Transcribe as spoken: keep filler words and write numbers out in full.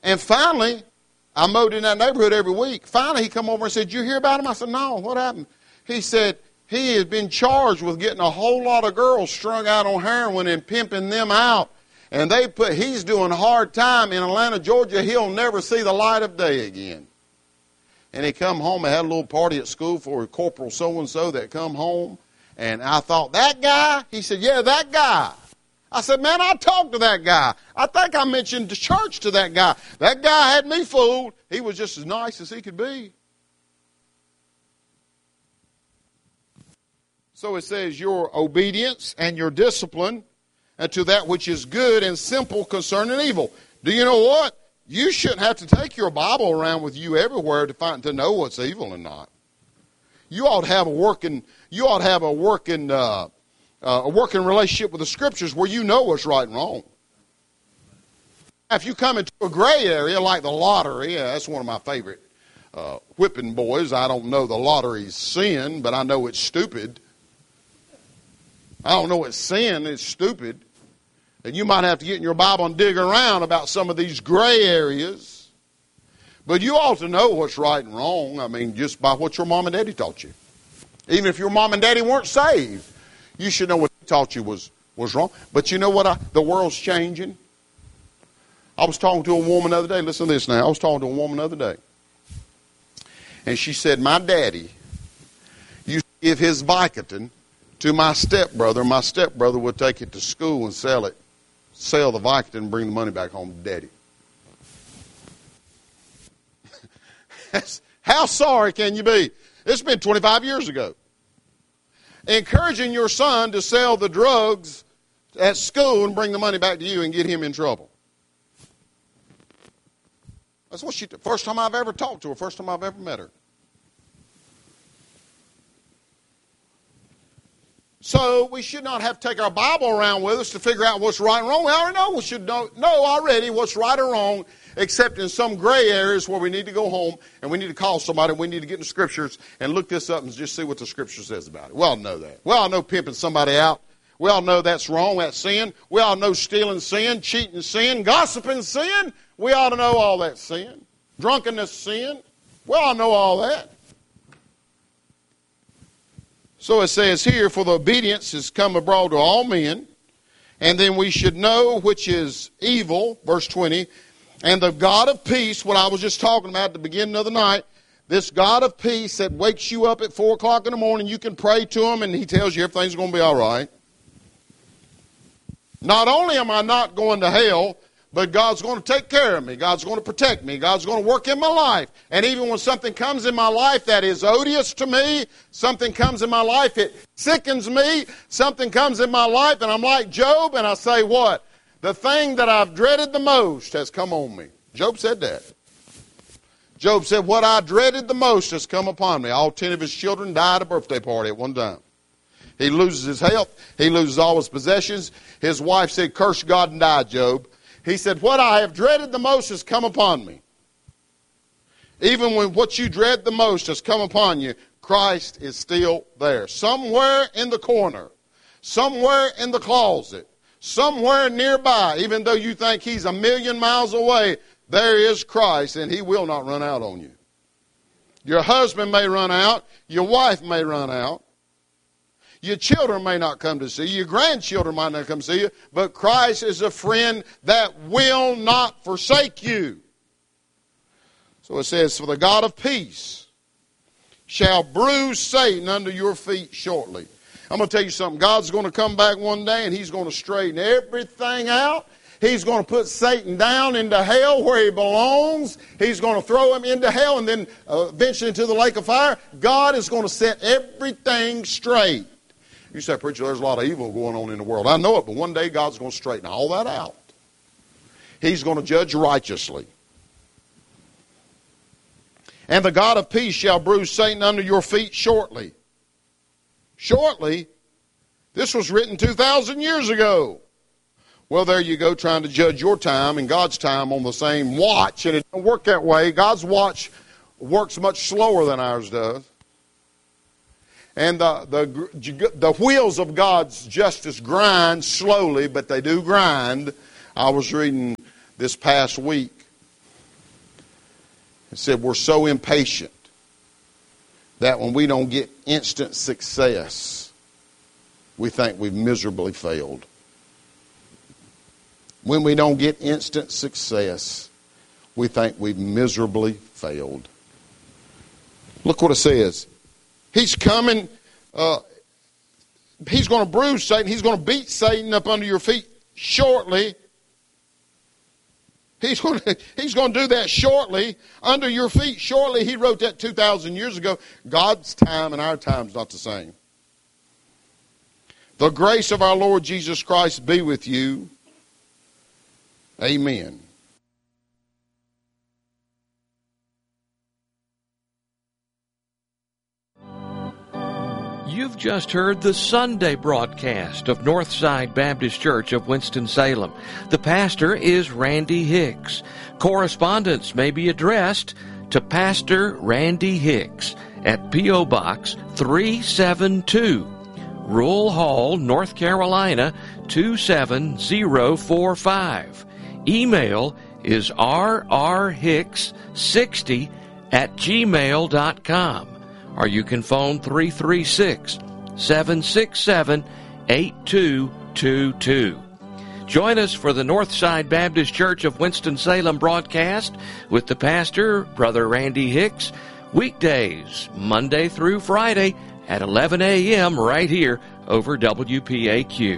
And finally, I mowed in that neighborhood every week. Finally, he come over and said, "You hear about him?" I said, "No, what happened?" He said, "He has been charged with getting a whole lot of girls strung out on heroin and pimping them out. And they put, he's doing hard time in Atlanta, Georgia. He'll never see the light of day again." And he come home and had a little party at school for Corporal so-and-so that come home. And I thought, "That guy?" He said, "Yeah, that guy." I said, "Man, I talked to that guy. I think I mentioned the church to that guy. That guy had me fooled. He was just as nice as he could be." So it says, your obedience and your discipline and to that which is good and simple concerning evil. Do you know what? You shouldn't have to take your Bible around with you everywhere to find to know what's evil and not. You ought to have a working. You ought to have a working. Uh, uh, a working relationship with the Scriptures where you know what's right and wrong. If you come into a gray area like the lottery, yeah, that's one of my favorite uh, whipping boys. I don't know the lottery's sin, but I know it's stupid. I don't know it's sin, it's stupid. And you might have to get in your Bible and dig around about some of these gray areas. But you ought to know what's right and wrong, I mean, just by what your mom and daddy taught you. Even if your mom and daddy weren't saved, you should know what they taught you was, was wrong. But you know what? I, the world's changing. I was talking to a woman the other day. Listen to this now. I was talking to a woman the other day. And she said, "My daddy used to give his Vicodin to my stepbrother. My stepbrother would take it to school and sell it. Sell the Vicodin and bring the money back home to Daddy." How sorry can you be? It's been twenty-five years ago. Encouraging your son to sell the drugs at school and bring the money back to you and get him in trouble. That's what she, first time I've ever talked to her, first time I've ever met her. So we should not have to take our Bible around with us to figure out what's right and wrong. We already know we should know, know already what's right or wrong, except in some gray areas where we need to go home and we need to call somebody. We need to get in the Scriptures and look this up and just see what the Scripture says about it. We all know that. We all know pimping somebody out. We all know that's wrong, that's sin. We all know stealing sin, cheating sin, gossiping sin. We ought to know all that sin. Drunkenness sin. We all know all that. So it says here, for the obedience has come abroad to all men, and then we should know which is evil, verse twenty, and the God of peace, what I was just talking about at the beginning of the night, this God of peace that wakes you up at four o'clock in the morning, you can pray to him and he tells you everything's going to be all right. Not only am I not going to hell, but God's going to take care of me. God's going to protect me. God's going to work in my life. And even when something comes in my life that is odious to me, something comes in my life, it sickens me, something comes in my life, and I'm like Job, and I say what? The thing that I've dreaded the most has come on me. Job said that. Job said, what I dreaded the most has come upon me. All ten of his children died at a birthday party at one time. He loses his health. He loses all his possessions. His wife said, curse God and die, Job. He said, what I have dreaded the most has come upon me. Even when what you dread the most has come upon you, Christ is still there. Somewhere in the corner, somewhere in the closet, somewhere nearby, even though you think he's a million miles away, there is Christ, and he will not run out on you. Your husband may run out. Your wife may run out. Your children may not come to see you. Your grandchildren might not come to see you. But Christ is a friend that will not forsake you. So it says, for the God of peace shall bruise Satan under your feet shortly. I'm going to tell you something. God's going to come back one day and he's going to straighten everything out. He's going to put Satan down into hell where he belongs. He's going to throw him into hell and then uh, eventually into the lake of fire. God is going to set everything straight. You say, preacher, there's a lot of evil going on in the world. I know it, but one day God's going to straighten all that out. He's going to judge righteously. And the God of peace shall bruise Satan under your feet shortly. Shortly? This was written two thousand years ago. Well, there you go, trying to judge your time and God's time on the same watch. And it don't work that way. God's watch works much slower than ours does. And the, the, the wheels of God's justice grind slowly, but they do grind. I was reading this past week said we're so impatient that when we don't get instant success, we think we've miserably failed. When we don't get instant success, we think we've miserably failed. Look what it says. He's coming, uh, he's going to bruise Satan. He's going to beat Satan up under your feet shortly. He's going to, he's going to do that shortly, under your feet shortly. He wrote that two thousand years ago. God's time and our time is not the same. The grace of our Lord Jesus Christ be with you. Amen. You've just heard the Sunday broadcast of Northside Baptist Church of Winston-Salem. The pastor is Randy Hicks. Correspondence may be addressed to Pastor Randy Hicks at P O. Box three seventy-two, Rule Hall, North Carolina two seven zero four five. Email is r r hicks sixty at gmail dot com. Or you can phone three three six, seven six seven, eight two two two. Join us for the Northside Baptist Church of Winston-Salem broadcast with the pastor, Brother Randy Hicks, weekdays, Monday through Friday at eleven a.m. right here over W P A Q.